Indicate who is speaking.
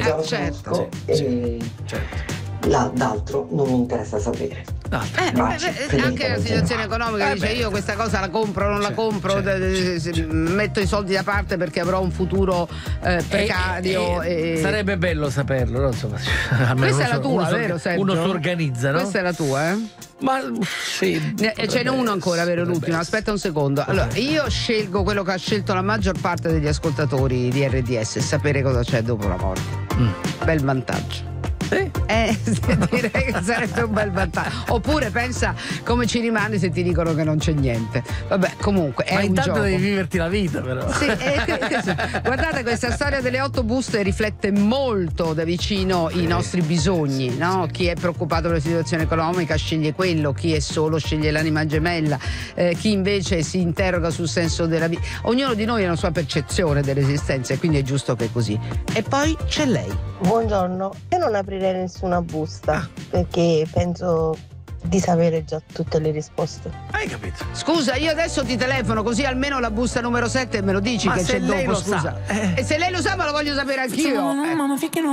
Speaker 1: già lo
Speaker 2: certo.
Speaker 1: conosco e d'altro non mi interessa sapere.
Speaker 2: Anche la situazione economica dice io questa cosa la compro o non la compro, metto i soldi da parte perché avrò un futuro precario.
Speaker 3: Sarebbe bello saperlo, no? Insomma,
Speaker 2: questa è la tua, vero Sergio?
Speaker 3: Uno si organizza, no?
Speaker 2: Questa è la tua, eh?
Speaker 3: Ma sì.
Speaker 2: Ce n'è uno ancora, vero? L'ultimo, aspetta un secondo. Allora, io scelgo quello che ha scelto la maggior parte degli ascoltatori di RDS, sapere cosa c'è dopo la morte. Bel vantaggio. Direi che sarebbe un bel vantaggio. Oppure pensa come ci rimani se ti dicono che non c'è niente. Vabbè, comunque è
Speaker 3: ma
Speaker 2: un
Speaker 3: intanto
Speaker 2: gioco.
Speaker 3: devi viverti la vita, però.
Speaker 2: Sì, guardate, questa storia delle 8 buste riflette molto da vicino i nostri bisogni, no? Chi è preoccupato per la situazione economica sceglie quello, chi è solo sceglie l'anima gemella, chi invece si interroga sul senso della vita. Ognuno di noi ha una sua percezione dell'esistenza e quindi è giusto che è così. E poi c'è lei.
Speaker 4: Buongiorno, io non aprirei nessuna busta perché penso di sapere già tutte le risposte.
Speaker 3: Hai capito?
Speaker 2: Scusa, io adesso ti telefono così almeno la busta numero 7 me lo dici.
Speaker 3: Ma
Speaker 2: che
Speaker 3: se
Speaker 2: c'è
Speaker 3: lei
Speaker 2: dopo,
Speaker 3: lo
Speaker 2: scusa.
Speaker 3: sa.
Speaker 2: E se lei lo sa me lo voglio sapere anch'io.